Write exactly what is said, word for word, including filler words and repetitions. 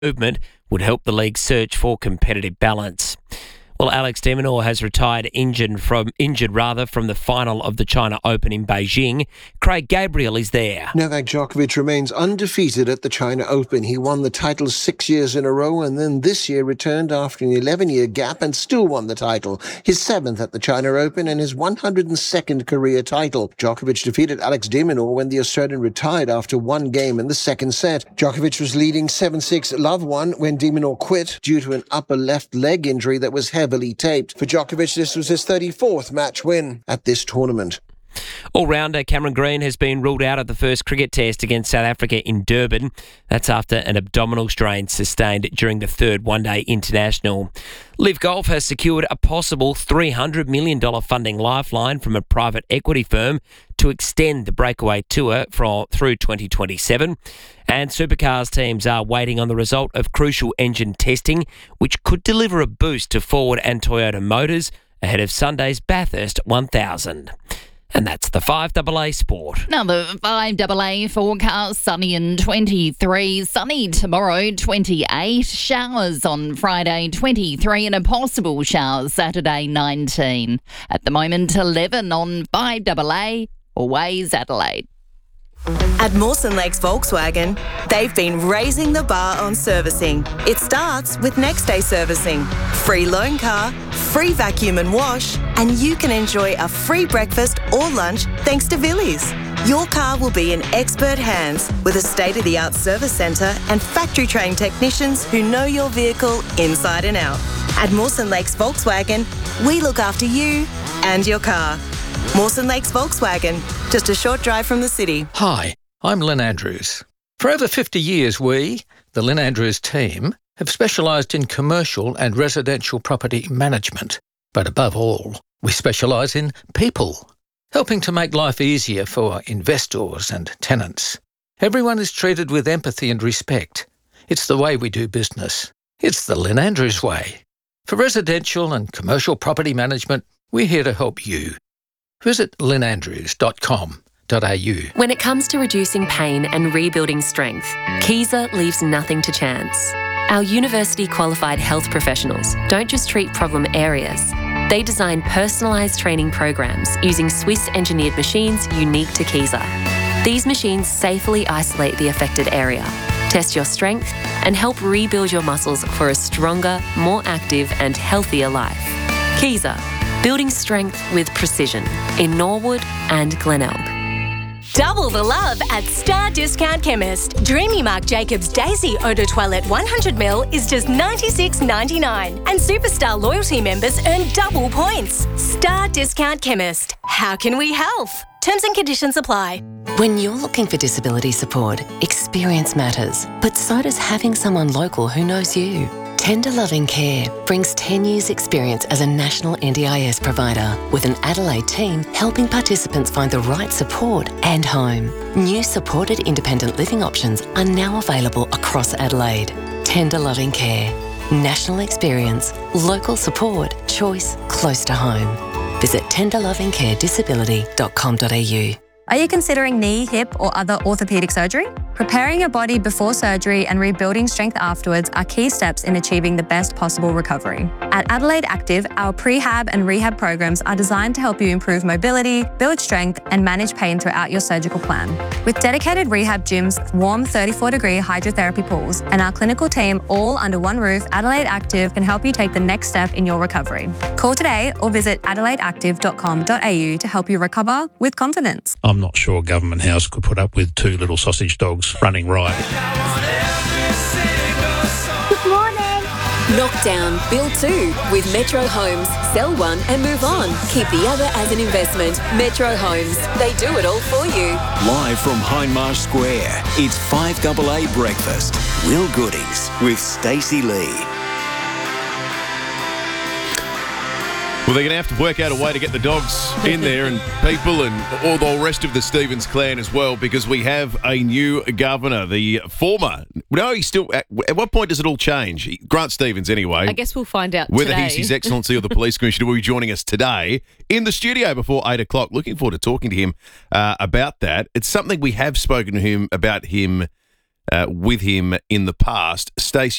movement would help the league's search for competitive balance. Well, Alex de Minaur has retired injured from injured rather from the final of the China Open in Beijing. Craig Gabriel is there. Novak Djokovic remains undefeated at the China Open. He won the title six years in a row and then this year returned after an eleven-year gap and still won the title. His seventh at the China Open and his one hundred second career title. Djokovic defeated Alex de Minaur when the Australian retired after one game in the second set. Djokovic was leading seven six love one when de Minaur quit due to an upper left leg injury that was heavily taped. For Djokovic, this was his thirty-fourth match win at this tournament. All-rounder Cameron Green has been ruled out of the first cricket test against South Africa in Durban. That's after an abdominal strain sustained during the third one-day international. Liv Golf has secured a possible three hundred million dollars funding lifeline from a private equity firm to extend the breakaway tour for, through twenty twenty-seven. And supercars teams are waiting on the result of crucial engine testing, which could deliver a boost to Ford and Toyota Motors ahead of Sunday's Bathurst one thousand. And that's the five A A Sport. Now the five A A forecast, sunny and twenty-three. Sunny tomorrow, twenty-eight. Showers on Friday, twenty-three. And a possible shower Saturday, nineteen. At the moment, eleven on five A A. Always Adelaide. At Mawson Lakes Volkswagen, they've been raising the bar on servicing. It starts with next day servicing, free loan car, free vacuum and wash, and you can enjoy a free breakfast or lunch thanks to Villiers. Your car will be in expert hands with a state-of-the-art service centre and factory-trained technicians who know your vehicle inside and out. At Mawson Lakes Volkswagen, we look after you and your car. Mawson Lakes Volkswagen, just a short drive from the city. Hi, I'm Lynn Andrews. For over fifty years, we, the Lynn Andrews team, have specialised in commercial and residential property management. But above all, we specialise in people, helping to make life easier for investors and tenants. Everyone is treated with empathy and respect. It's the way we do business. It's the Lynn Andrews way. For residential and commercial property management, we're here to help you. Visit lynn andrews dot com dot a u. When it comes to reducing pain and rebuilding strength, Kaiser leaves nothing to chance. Our university-qualified health professionals don't just treat problem areas. They design personalised training programs using Swiss-engineered machines unique to Kaiser. These machines safely isolate the affected area, test your strength, and help rebuild your muscles for a stronger, more active and healthier life. Kaiser. Building strength with precision in Norwood and Glenelg. Double the love at Star Discount Chemist. Dreamy Marc Jacobs Daisy Eau de Toilette one hundred milliliters is just ninety-six ninety-nine. And Superstar loyalty members earn double points. Star Discount Chemist. How can we help? Terms and conditions apply. When you're looking for disability support, experience matters, but so does having someone local who knows you. Tender Loving Care brings ten years experience as a national N D I S provider with an Adelaide team helping participants find the right support and home. New supported independent living options are now available across Adelaide. Tender Loving Care. National experience, local support, choice close to home. Visit tender loving care disability dot com dot a u. Are you considering knee, hip or other orthopaedic surgery? Preparing your body before surgery and rebuilding strength afterwards are key steps in achieving the best possible recovery. At Adelaide Active, our prehab and rehab programs are designed to help you improve mobility, build strength and manage pain throughout your surgical plan. With dedicated rehab gyms, warm thirty-four degree hydrotherapy pools and our clinical team all under one roof, Adelaide Active can help you take the next step in your recovery. Call today or visit adelaide active dot com dot a u to help you recover with confidence. I'm not sure Government House could put up with two little sausage dogs running riot. Good morning. Knock down, build two with Metro Homes. Sell one and move on. Keep the other as an investment. Metro Homes. They do it all for you. Live from Hindmarsh Square, it's five A A Breakfast. Will Goodings with Stacey Lee. Well, they're going to have to work out a way to get the dogs in there and people and all the rest of the Stevens clan as well, because we have a new governor, the former. No, he's still. At, at what point does it all change? Grant Stevens, anyway. I guess we'll find out whether today. he's His Excellency or the Police Commissioner will be joining us today in the studio before eight o'clock. Looking forward to talking to him uh, about that. It's something we have spoken to him about him uh, with him in the past. Stacey